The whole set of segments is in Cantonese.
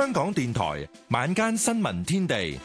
香港電台晚間新聞天地。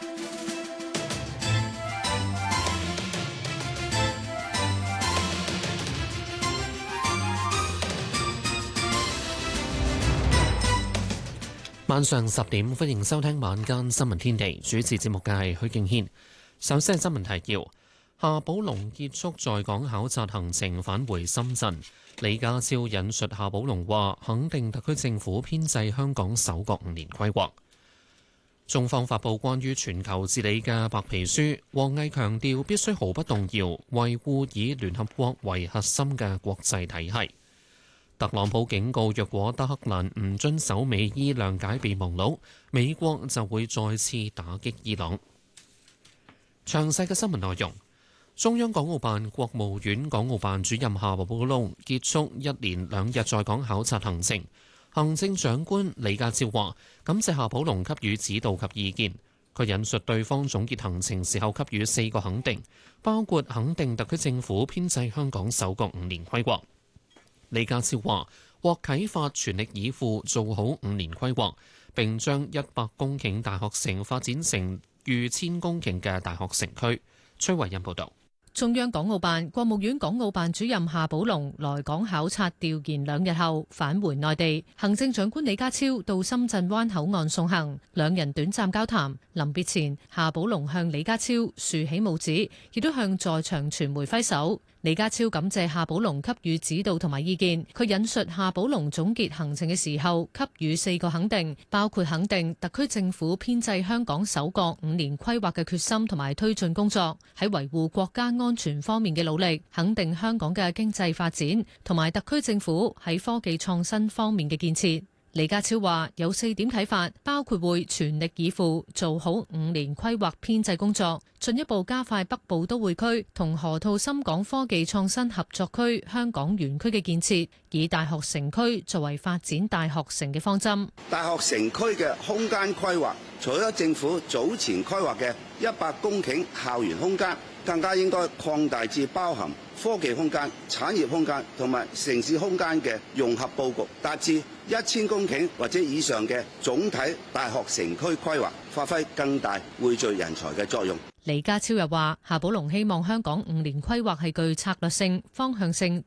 晚上10點，歡迎收聽晚間新聞天地。主持節目嘅係許敬軒。首先係新聞提要：夏寶龍結束在港考察行程，返回深圳。李家超引述夏寶龍話，肯定特區政府編製香港首個5年規劃。中方發布關於全球治理嘅白皮書，王毅強調必須毫不動搖維護以聯合國為核心嘅國際體系。特朗普警告，若果德黑蘭唔遵守美伊諒解備忘錄，美國就會再次打擊伊朗。詳細嘅新聞內容，中央港澳辦、國務院港澳辦主任夏寶龍結束1連2日在港考察行程。行政長官李家超話，感謝夏寶龍給予指導及意見。佢引述對方總結行程時候給予4個肯定，包括肯定特區政府編製香港首個5年規劃。李家超話：獲啟發，全力以赴做好5年規劃，並將100公頃大學城發展成逾1000公頃嘅大學城區。崔慧欣報導。 中央港澳辦、國務院港澳辦主任夏寶龍來港考察調研2日後返回內地，行政長官李家超到深圳灣口岸送行，兩人短暫交談。臨別前，夏寶龍向李家超豎起拇指，亦都向在場傳媒揮手。李家超感謝夏寶龍給予指導同埋意見，佢引述夏寶龍總結行程嘅時候給予4個肯定，包括肯定特區政府編製香港首個5年規劃嘅決心同埋推進工作，喺維護國家安全方面嘅努力，肯定香港嘅經濟發展同埋特區政府喺科技創新方面嘅建設。李家超話有4點啟發，包括會全力以赴做好5年規劃編制工作，進一步加快北部都會區同河套深港科技創新合作區香港園區嘅建設，以大學城區作為發展大學城嘅方針。 大學城區嘅空間規劃，除咗政府早前規劃嘅100公頃校園空間，更加應該擴大至包含科技空間、產業空間同埋城市空間嘅融合佈局，達至1000公頃或者以上嘅總體大學城區規劃，發揮更大匯聚人才嘅作用。 李家超又話：夏寶龍希望香港5年規劃係具策略性、方向性